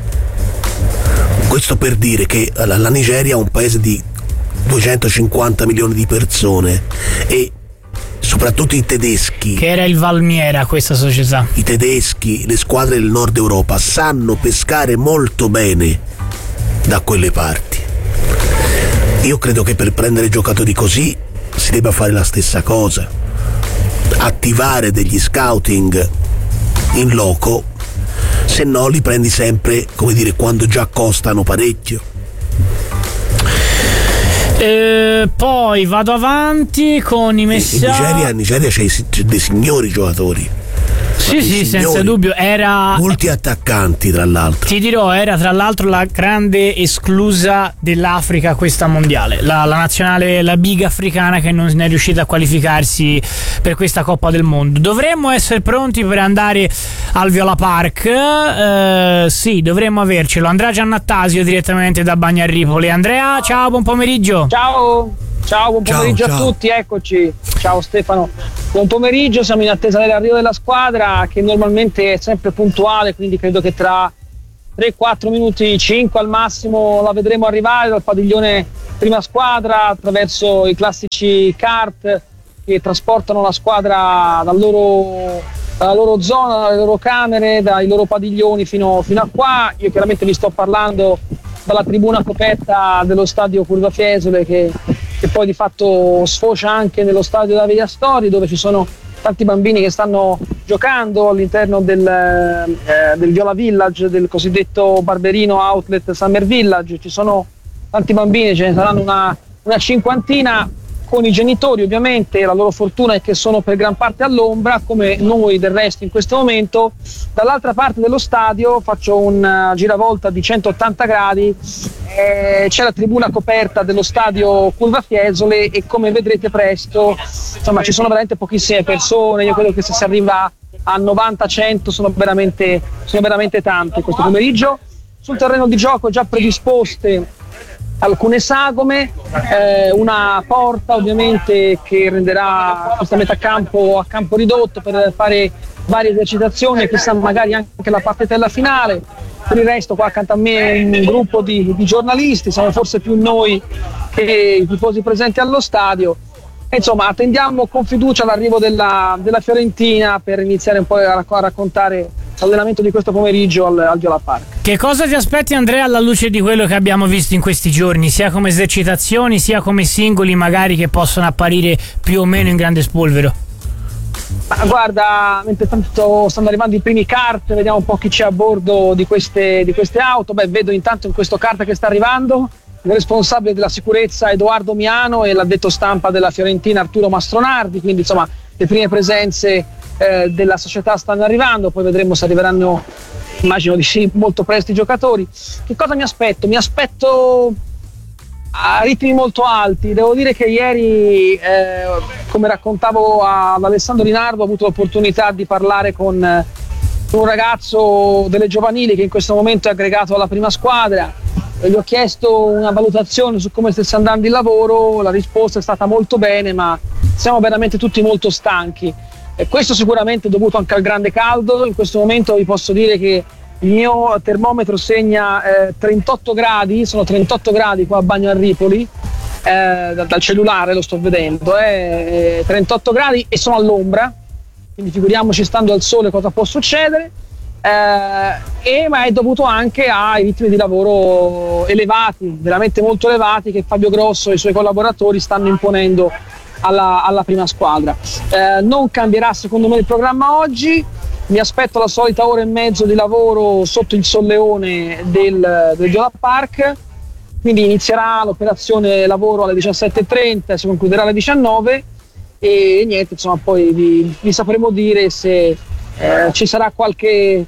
Questo per dire che la Nigeria è un paese di 250 milioni di persone e soprattutto i tedeschi, che era il Valmiera questa società, i tedeschi, le squadre del nord Europa sanno pescare molto bene da quelle parti. Io credo che per prendere giocatori così si debba fare la stessa cosa, attivare degli scouting in loco, se no li prendi sempre, come dire, quando già costano parecchio. Poi vado avanti con i messaggi. In Nigeria c'è dei signori giocatori. Sì, senza dubbio, era molti attaccanti, tra l'altro. Ti dirò, era tra l'altro la grande esclusa dell'Africa questa mondiale, la nazionale, la big africana che non è riuscita a qualificarsi per questa Coppa del Mondo. Dovremmo essere pronti per andare al Viola Park, sì, dovremmo avercelo. Andrea Giannattasio direttamente da Bagnarripoli. Andrea, ciao, buon pomeriggio. Ciao, buon pomeriggio a tutti, eccoci. Ciao Stefano, buon pomeriggio, siamo in attesa dell'arrivo della squadra che normalmente è sempre puntuale, quindi credo che tra 3-4 minuti, 5 al massimo la vedremo arrivare dal padiglione prima squadra attraverso i classici kart che trasportano la squadra dalla loro zona, dalle loro camere, dai loro padiglioni fino a qua. Io chiaramente vi sto parlando dalla tribuna coperta dello stadio Curva Fiesole che poi di fatto sfocia anche nello stadio Davide Astori, dove ci sono tanti bambini che stanno giocando all'interno del Viola Village, del cosiddetto Barberino Outlet Summer Village. Ci sono tanti bambini, ce ne saranno una cinquantina, con i genitori ovviamente. La loro fortuna è che sono per gran parte all'ombra, come noi del resto in questo momento. Dall'altra parte dello stadio faccio una giravolta di 180 gradi, c'è la tribuna coperta dello stadio Curva Fiesole e come vedrete presto, insomma, ci sono veramente pochissime persone. Io credo che se si arriva a 90-100 sono veramente tante questo pomeriggio. Sul terreno di gioco già predisposte alcune sagome, una porta ovviamente che renderà questa metà campo a campo ridotto per fare varie esercitazioni e chissà magari anche la partitella finale. Per il resto qua accanto a me un gruppo di giornalisti, siamo forse più noi che i tifosi presenti allo stadio. Insomma, attendiamo con fiducia l'arrivo della Fiorentina per iniziare un po' a raccontare l'allenamento di questo pomeriggio al Viola Park. Che cosa ti aspetti, Andrea, alla luce di quello che abbiamo visto in questi giorni, sia come esercitazioni sia come singoli magari che possono apparire più o meno in grande spolvero? Ma guarda, mentre tanto stanno arrivando i primi kart, vediamo un po' chi c'è a bordo di queste auto. Vedo intanto in questo kart che sta arrivando il responsabile della sicurezza Edoardo Miano e l'addetto stampa della Fiorentina Arturo Mastronardi, quindi insomma le prime presenze della società stanno arrivando, poi vedremo se arriveranno, immagino di sì, molto presto i giocatori. Che cosa mi aspetto? Mi aspetto a ritmi molto alti. Devo dire che ieri, come raccontavo ad Alessandro Rinardo, ho avuto l'opportunità di parlare con un ragazzo delle giovanili che in questo momento è aggregato alla prima squadra. Gli ho chiesto una valutazione su come stesse andando il lavoro, la risposta è stata molto bene, ma siamo veramente tutti molto stanchi. E questo sicuramente è dovuto anche al grande caldo. In questo momento vi posso dire che il mio termometro segna 38 gradi, sono 38 gradi qua a Bagnarripoli, dal cellulare lo sto vedendo, 38 gradi e sono all'ombra, quindi figuriamoci stando al sole cosa può succedere. Ma è dovuto anche ai ritmi di lavoro elevati, veramente molto elevati, che Fabio Grosso e i suoi collaboratori stanno imponendo alla prima squadra. Non cambierà secondo me il programma oggi. Mi aspetto la solita ora e mezzo di lavoro sotto il solleone del Viola Park, quindi inizierà l'operazione lavoro alle 17:30, si concluderà alle 19 e niente, insomma poi vi sapremo dire se ci sarà qualche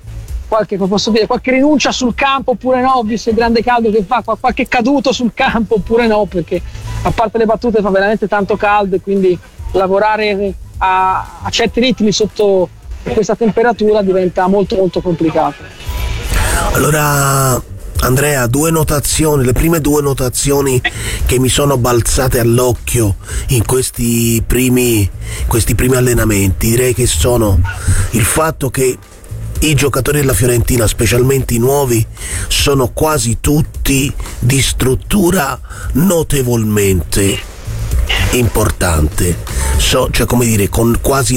rinuncia sul campo oppure no, visto il grande caldo che fa, qualche caduto sul campo oppure no, perché a parte le battute fa veramente tanto caldo e quindi lavorare a certi ritmi sotto questa temperatura diventa molto molto complicato. Allora Andrea, le prime due notazioni che mi sono balzate all'occhio in questi primi allenamenti, direi che sono il fatto che i giocatori della Fiorentina, specialmente i nuovi, sono quasi tutti di struttura notevolmente importante. Cioè, come dire, con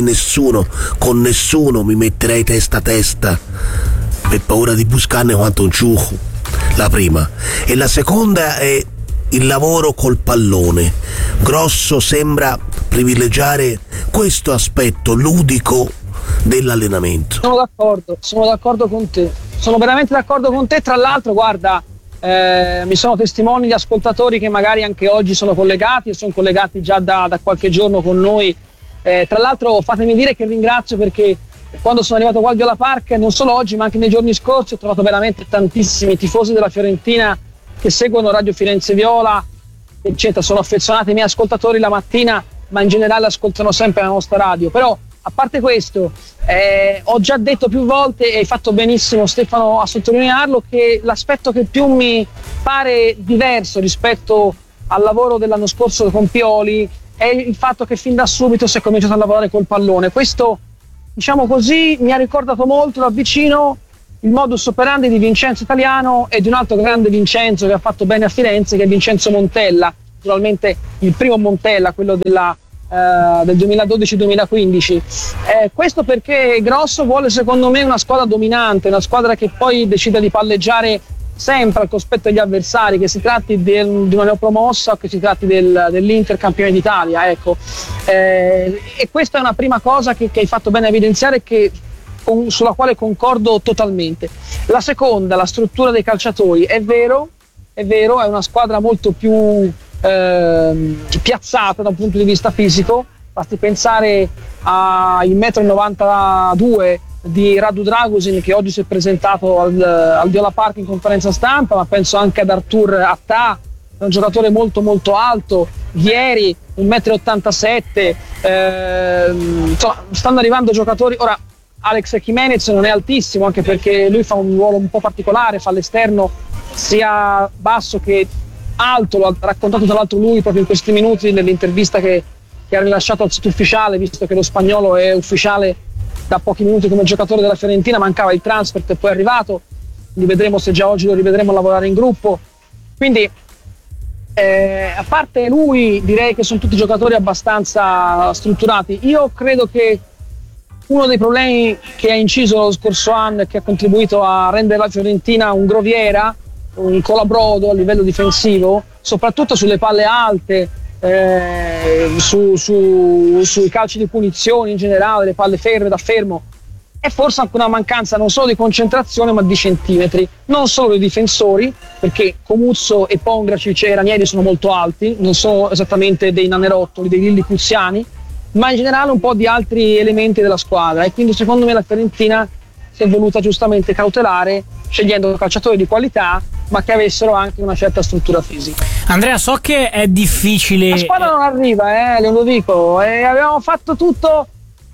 nessuno mi metterei testa a testa per paura di buscarne quanto un ciucco. La prima. E la seconda è il lavoro col pallone. Grosso sembra privilegiare questo aspetto ludico dell'allenamento. Sono d'accordo con te. Sono veramente d'accordo con te. Tra l'altro, guarda, mi sono testimoni gli ascoltatori che magari anche oggi sono collegati e sono collegati già da qualche giorno con noi. Tra l'altro fatemi dire che ringrazio perché Quando sono arrivato qua al Viola Park, non solo oggi ma anche nei giorni scorsi, ho trovato veramente tantissimi tifosi della Fiorentina che seguono Radio Firenze Viola, eccetera. Sono affezionati ai miei ascoltatori la mattina, ma in generale ascoltano sempre la nostra radio. Però a parte questo, ho già detto più volte, e hai fatto benissimo Stefano a sottolinearlo, che l'aspetto che più mi pare diverso rispetto al lavoro dell'anno scorso con Pioli è il fatto che fin da subito si è cominciato a lavorare col pallone. Questo, diciamo così, mi ha ricordato molto da vicino il modus operandi di Vincenzo Italiano e di un altro grande Vincenzo che ha fatto bene a Firenze, che è Vincenzo Montella, naturalmente il primo Montella, quello del 2012-2015. Questo perché Grosso vuole, secondo me, una squadra dominante, una squadra che poi decida di palleggiare sempre al cospetto degli avversari, che si tratti di una neopromossa o che si tratti dell'Inter campione d'Italia, ecco. E questa è una prima cosa che hai fatto bene a evidenziare, sulla quale concordo totalmente. La seconda, la struttura dei calciatori, è vero, è una squadra molto più piazzata da un punto di vista fisico. Basti pensare ai 1,92 m di Radu Dragusin, che oggi si è presentato al Viola Park in conferenza stampa, ma penso anche ad Artur Attà, un giocatore molto molto alto, ieri 1,87 m. Stanno arrivando giocatori. Ora Alex Jimenez non è altissimo, anche perché lui fa un ruolo un po' particolare, fa l'esterno sia basso che alto, lo ha raccontato tra l'altro lui proprio in questi minuti nell'intervista che ha rilasciato al sito ufficiale, visto che lo spagnolo è ufficiale da pochi minuti come giocatore della Fiorentina, mancava il transfer e poi è arrivato, quindi vedremo se già oggi lo rivedremo lavorare in gruppo. Quindi a parte lui, direi che sono tutti giocatori abbastanza strutturati. Io credo che uno dei problemi che ha inciso lo scorso anno e che ha contribuito a rendere la Fiorentina un groviera, un colabrodo a livello difensivo, soprattutto sulle palle alte, sui calci di punizione in generale, le palle ferme da fermo, è forse anche una mancanza non solo di concentrazione ma di centimetri, non solo dei difensori, perché Comuzzo e Pongracic e Ranieri sono molto alti, non sono esattamente dei nanerottoli, dei lillipuziani, ma in generale un po' di altri elementi della squadra. E quindi secondo me la Fiorentina si è voluta giustamente cautelare, scegliendo calciatori di qualità ma che avessero anche una certa struttura fisica. Andrea, so che è difficile, la squadra non arriva, lo dico, avevamo fatto tutto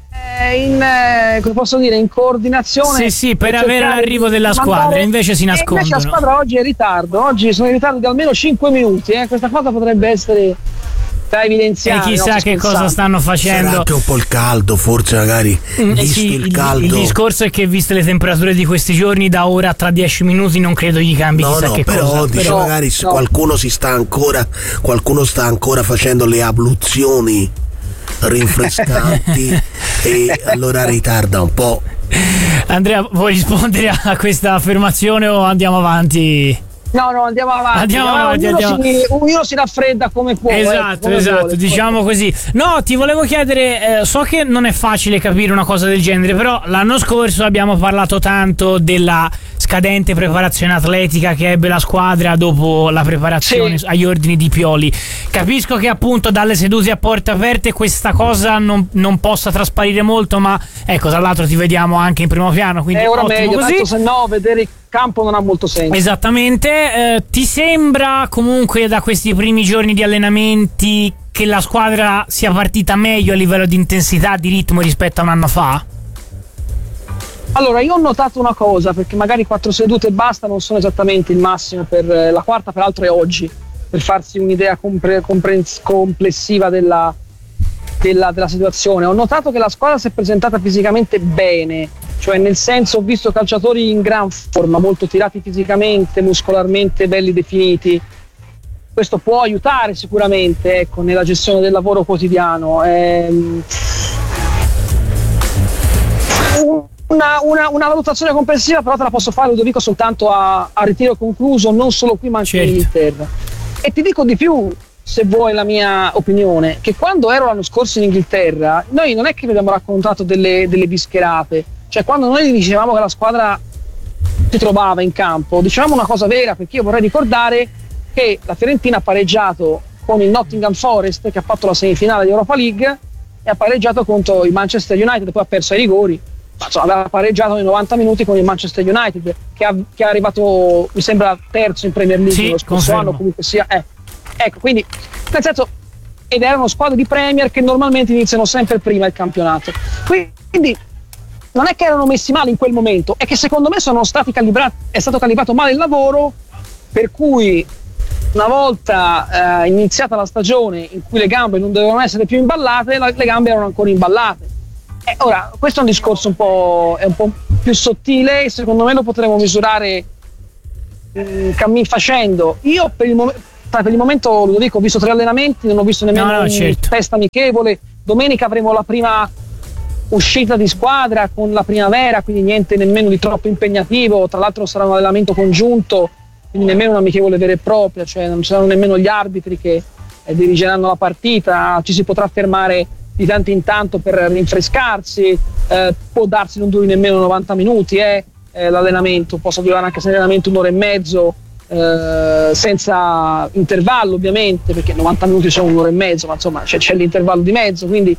come posso dire, in coordinazione, sì, per avere l'arrivo della squadra, invece si nascondono. Invece la squadra oggi è in ritardo, oggi sono in ritardo di almeno 5 minuti, questa cosa potrebbe essere da evidenziare. E chissà che cosa stanno facendo. Sarà anche un po' il caldo, forse magari visto il caldo. Il discorso è che, viste le temperature di questi giorni, da ora tra 10 minuti non credo gli cambi chissà che cosa. Dice, magari qualcuno qualcuno sta ancora facendo le abluzioni rinfrescanti e allora ritarda un po'. Andrea, vuoi rispondere a questa affermazione o andiamo avanti? No, andiamo avanti. Ognuno si raffredda come può. Esatto, vuole, diciamo così. No, ti volevo chiedere, so che non è facile capire una cosa del genere, però l'anno scorso abbiamo parlato tanto della scadente preparazione atletica che ebbe la squadra dopo la preparazione agli ordini di Pioli. Capisco che appunto dalle sedute a porte aperte questa cosa non possa trasparire molto, ma ecco, tra l'altro ti vediamo anche in primo piano, quindi è ora meglio, così. Tanto se no vedere il campo non ha molto senso. Esattamente. Ti sembra comunque da questi primi giorni di allenamenti che la squadra sia partita meglio a livello di intensità, di ritmo rispetto a un anno fa? Allora, io ho notato una cosa, perché magari 4 sedute e basta non sono esattamente il massimo, per la quarta peraltro è oggi, per farsi un'idea complessiva della situazione. Ho notato che la squadra si è presentata fisicamente bene, cioè nel senso, ho visto calciatori in gran forma, molto tirati fisicamente, muscolarmente belli definiti. Questo può aiutare sicuramente, ecco, nella gestione del lavoro quotidiano. Una valutazione complessiva però te la posso fare, Ludovico, soltanto a ritiro concluso, non solo qui ma anche in Inghilterra. E ti dico di più, se vuoi la mia opinione, che quando ero l'anno scorso in Inghilterra noi non è che vi abbiamo raccontato delle bischerate, cioè quando noi dicevamo che la squadra si trovava in campo dicevamo una cosa vera, perché io vorrei ricordare che la Fiorentina ha pareggiato con il Nottingham Forest, che ha fatto la semifinale di Europa League, e ha pareggiato contro il Manchester United, poi ha perso ai rigori, aveva pareggiato nei 90 minuti con il Manchester United, che è arrivato, mi sembra, terzo in Premier League lo scorso anno, comunque sia. Ecco, quindi, nel senso, ed erano squadre di Premier che normalmente iniziano sempre prima il campionato. Quindi non è che erano messi male in quel momento, è che secondo me è stato calibrato male il lavoro, per cui una volta iniziata la stagione in cui le gambe non dovevano essere più imballate, le gambe erano ancora imballate. Ora, questo è un discorso un po' più sottile e secondo me lo potremo misurare cammin facendo. Io per il momento, Ludovico, ho visto 3 allenamenti, non ho visto nemmeno un test amichevole. Domenica avremo la prima uscita di squadra con la primavera, quindi niente nemmeno di troppo impegnativo. Tra l'altro sarà un allenamento congiunto, quindi nemmeno una amichevole vera e propria, cioè non ci saranno nemmeno gli arbitri che dirigeranno la partita, ci si potrà fermare di tanto in tanto per rinfrescarsi, può darsi non duri nemmeno 90 minuti l'allenamento, posso durare anche se l'allenamento 1 ora e mezzo, senza intervallo ovviamente, perché 90 minuti sono 1 ora e mezzo, ma insomma c'è l'intervallo di mezzo, quindi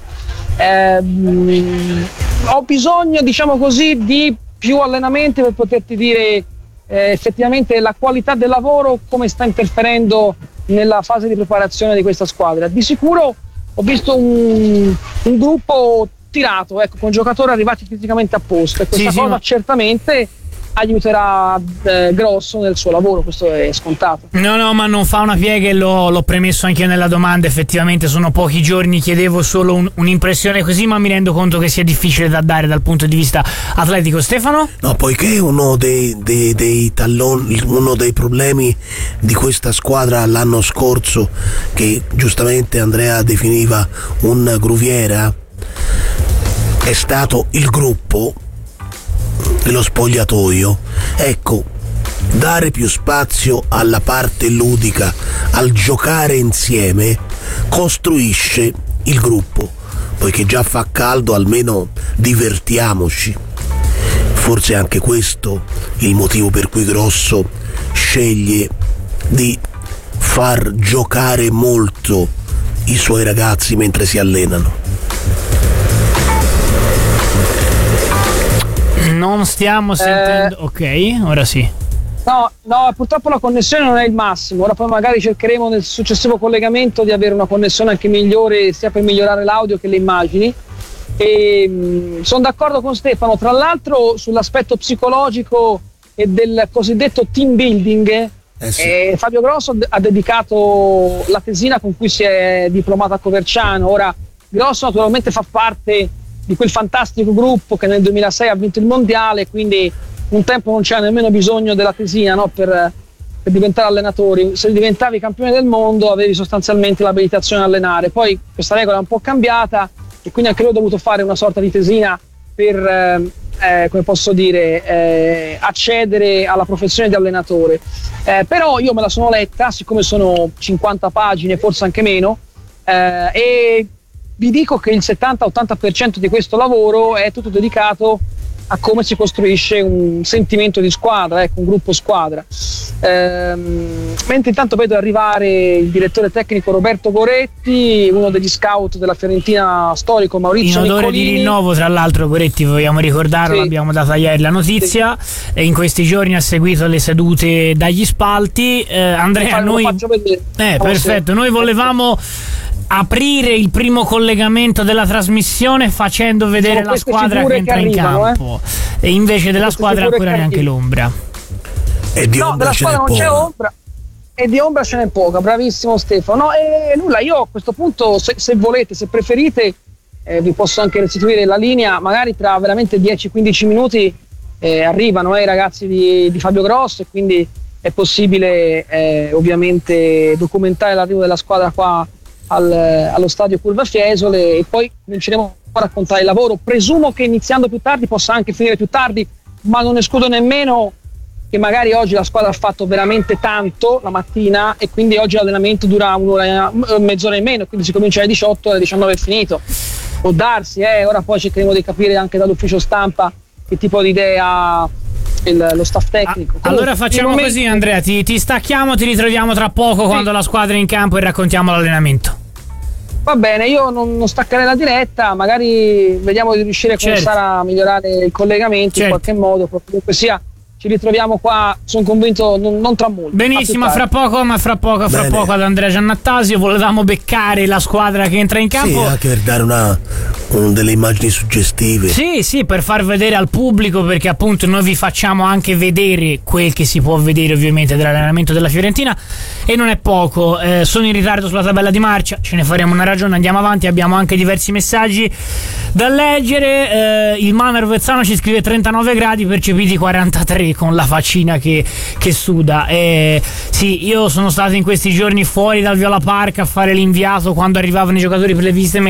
ho bisogno, diciamo così, di più allenamenti per poterti dire effettivamente la qualità del lavoro come sta interferendo nella fase di preparazione di questa squadra. Di sicuro ho visto un gruppo tirato, ecco, con giocatori arrivati fisicamente a posto, e questa cosa certamente aiuterà Grosso nel suo lavoro, questo è scontato. No, ma non fa una piega, e l'ho premesso anche io nella domanda. Effettivamente sono pochi giorni, chiedevo solo un'impressione così, ma mi rendo conto che sia difficile da dare dal punto di vista atletico. Stefano? No, poiché uno dei talloni, uno dei problemi di questa squadra l'anno scorso, che giustamente Andrea definiva un gruviera, è stato il gruppo e lo spogliatoio. Ecco, dare più spazio alla parte ludica, al giocare insieme, costruisce il gruppo. Poiché già fa caldo, almeno divertiamoci. Forse anche questo il motivo per cui Grosso sceglie di far giocare molto i suoi ragazzi mentre si allenano. Non stiamo sentendo. Ok, ora sì. No, purtroppo la connessione non è il massimo. Ora poi magari cercheremo nel successivo collegamento di avere una connessione anche migliore, sia per migliorare l'audio che le immagini. E sono d'accordo con Stefano, tra l'altro, sull'aspetto psicologico e del cosiddetto team building. Fabio Grosso ha dedicato la tesina con cui si è diplomato a Coverciano. Ora, Grosso naturalmente fa parte di quel fantastico gruppo che nel 2006 ha vinto il mondiale, quindi un tempo non c'era nemmeno bisogno della tesina, no, per diventare allenatori. Se diventavi campione del mondo avevi sostanzialmente l'abilitazione a allenare. Poi questa regola è un po' cambiata e quindi anche lui ha dovuto fare una sorta di tesina per come posso dire, accedere alla professione di allenatore. Però io me la sono letta, siccome sono 50 pagine, forse anche meno, e vi dico che il 70-80% di questo lavoro è tutto dedicato a come si costruisce un sentimento di squadra, un gruppo squadra. Mentre intanto vedo arrivare il direttore tecnico Roberto Goretti, uno degli scout della Fiorentina storico Maurizio in odore Niccolini. di rinnovo, tra l'altro. Goretti, vogliamo ricordarlo, Sì. l'abbiamo data ieri la notizia, e in questi giorni ha seguito le sedute dagli spalti. Andrea, Lo faccio vedere. perfetto, noi volevamo aprire il primo collegamento della trasmissione facendo vedere la squadra che entra in campo, e invece della squadra ancora neanche l'ombra. E di ombra della ce n'è squadra non c'è poca. ombra, e di ombra ce n'è poca. Bravissimo Stefano. E nulla, io a questo punto, se volete, se preferite, vi posso anche restituire la linea. Magari tra veramente 10-15 minuti arrivano i ragazzi di Fabio Grosso, e quindi è possibile ovviamente documentare l'arrivo della squadra qua allo stadio Curva Fiesole, e poi cominceremo a raccontare il lavoro. Presumo che iniziando più tardi possa anche finire più tardi, ma non escludo nemmeno che magari oggi la squadra ha fatto veramente tanto la mattina, e quindi oggi l'allenamento dura mezz'ora in meno, quindi si comincia alle 18, alle 19 è finito. Può darsi, ora poi cercheremo di capire anche dall'ufficio stampa che tipo di idea ha lo staff tecnico. Allora facciamo così, Andrea, ti stacchiamo, ti ritroviamo tra poco, quando la squadra è in campo, e raccontiamo l'allenamento. Va bene, io non staccherei la diretta, magari vediamo di riuscire con Sara a migliorare i collegamenti in qualche modo, comunque sia. Ci ritroviamo qua, sono convinto, non tra molto. Benissimo, fra poco ad Andrea Giannattasio. Volevamo beccare la squadra che entra in campo. Sì, anche per dare delle immagini suggestive. Sì, per far vedere al pubblico, perché appunto noi vi facciamo anche vedere quel che si può vedere ovviamente dell'allenamento della Fiorentina, e non è poco. Sono in ritardo sulla tabella di marcia, ce ne faremo una ragione, andiamo avanti, abbiamo anche diversi messaggi da leggere. Il Maner Vezzano ci scrive 39 gradi percepiti 43 con la faccina che suda. Sì, io sono stato in questi giorni fuori dal Viola Park a fare l'inviato quando arrivavano i giocatori per le visite